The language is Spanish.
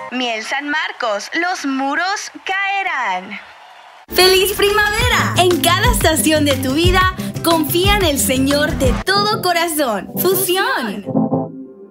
Miel San Marcos, los muros caerán. ¡Feliz primavera! En cada estación de tu vida, confía en el Señor de todo corazón. ¡Fusión!